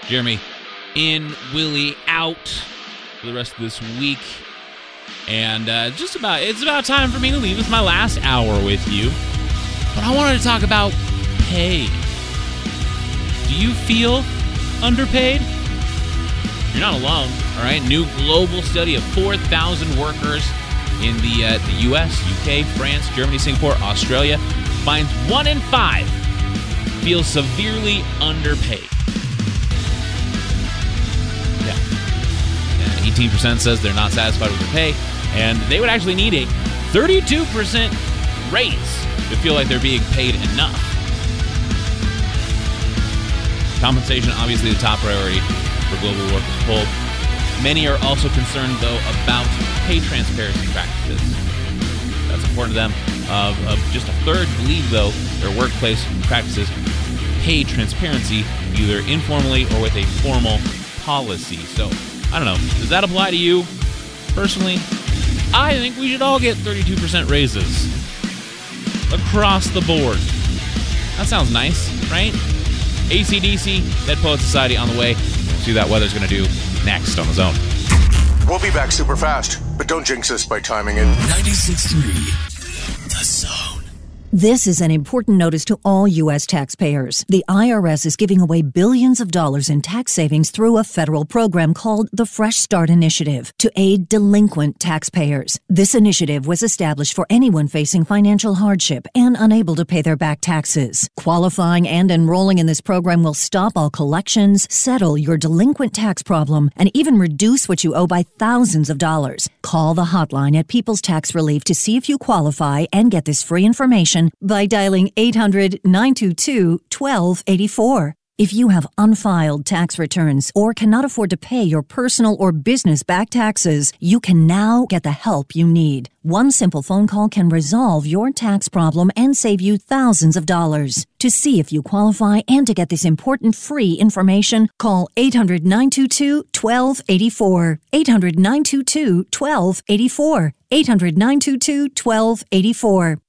Jeremy in, Willie out for the rest of this week. And it's about time for me to leave with my last hour with you. But I wanted to talk about pay. Do you feel underpaid? You're not alone, all right? New global study of 4,000 workers in the U.S., U.K., France, Germany, Singapore, Australia finds 1 in 5 feel severely underpaid. Yeah. 18% says they're not satisfied with their pay, and they would actually need a 32% raise to feel like they're being paid enough. Compensation, obviously the top priority for global workers polled. Many are also concerned, though, about pay transparency practices. That's important to them. Of just a third believe, though, their workplace practices pay transparency either informally or with a formal policy. So, I don't know. Does that apply to you? Personally, I think we should all get 32% raises across the board. That sounds nice, right? AC/DC, Dead Poet Society on the way. We'll see what that weather's going to do next on The Zone. We'll be back super fast, but don't jinx us by timing it. 96.3, The Zone. This is an important notice to all U.S. taxpayers. The IRS is giving away billions of dollars in tax savings through a federal program called the Fresh Start Initiative to aid delinquent taxpayers. This initiative was established for anyone facing financial hardship and unable to pay their back taxes. Qualifying and enrolling in this program will stop all collections, settle your delinquent tax problem, and even reduce what you owe by thousands of dollars. Call the hotline at People's Tax Relief to see if you qualify and get this free information by dialing 800-922-1284. If you have unfiled tax returns or cannot afford to pay your personal or business back taxes, you can now get the help you need. One simple phone call can resolve your tax problem and save you thousands of dollars. To see if you qualify and to get this important free information, call 800-922-1284. 800-922-1284. 800-922-1284.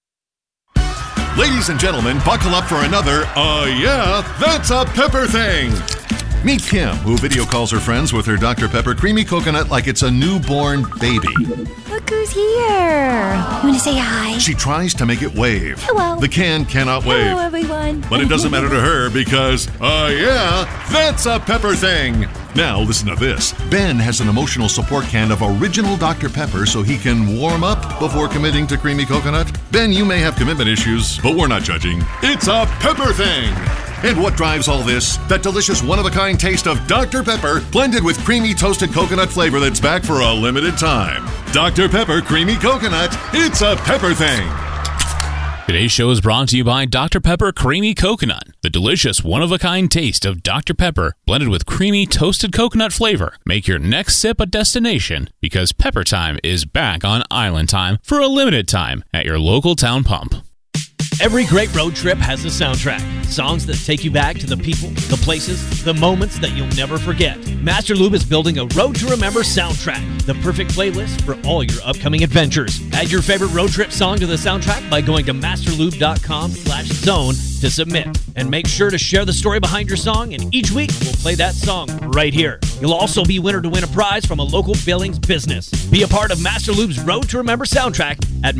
Ladies and gentlemen, buckle up for another, yeah, that's a pepper thing. Meet Kim, who video calls her friends with her Dr. Pepper Creamy Coconut like it's a newborn baby. Look who's here. You want to say hi? She tries to make it wave. Hello. The can cannot wave. Hello, everyone. But it doesn't matter to her because, yeah, that's a pepper thing. Now, listen to this. Ben has an emotional support can of original Dr. Pepper so he can warm up before committing to Creamy Coconut. Ben, you may have commitment issues, but we're not judging. It's a pepper thing. And what drives all this? That delicious one-of-a-kind taste of Dr. Pepper blended with creamy toasted coconut flavor that's back for a limited time. Dr. Pepper Creamy Coconut. It's a pepper thing. Today's show is brought to you by Dr. Pepper Creamy Coconut, the delicious one-of-a-kind taste of Dr. Pepper blended with creamy toasted coconut flavor. Make your next sip a destination because Pepper Time is back on Island Time for a limited time at your local town pump. Every great road trip has a soundtrack. Songs that take you back to the people, the places, the moments that you'll never forget. Master Lube is building a Road to Remember soundtrack, the perfect playlist for all your upcoming adventures. Add your favorite road trip song to the soundtrack by going to masterlube.com/zone to submit. And make sure to share the story behind your song, and each week we'll play that song right here. You'll also be winner to win a prize from a local Billings business. Be a part of Master Lube's Road to Remember soundtrack at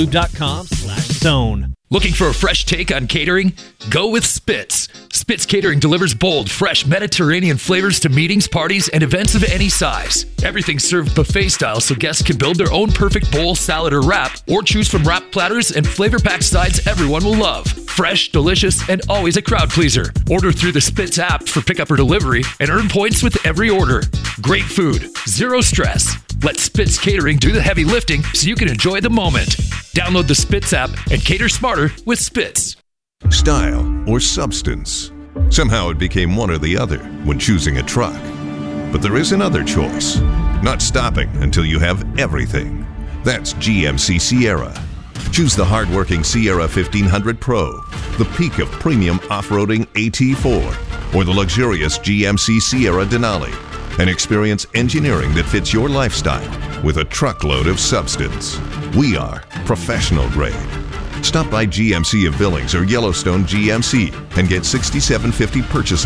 masterlube.com/zone. Looking for a fresh take on catering? Go with Spitz. Spitz Catering delivers bold, fresh Mediterranean flavors to meetings, parties, and events of any size. Everything's served buffet style so guests can build their own perfect bowl, salad, or wrap, or choose from wrap platters and flavor-packed sides everyone will love. Fresh, delicious, and always a crowd pleaser. Order through the Spitz app for pickup or delivery and earn points with every order. Great food, zero stress. Let Spitz Catering do the heavy lifting so you can enjoy the moment. Download the Spitz app and cater smarter with Spitz. Style or substance. Somehow it became one or the other when choosing a truck. But there is another choice. Not stopping until you have everything. That's GMC Sierra. Choose the hard-working Sierra 1500 Pro, the peak of premium off-roading AT4, or the luxurious GMC Sierra Denali, and experience engineering that fits your lifestyle with a truckload of substance. We are professional grade. Stop by GMC of Billings or Yellowstone GMC and get $6,750 purchase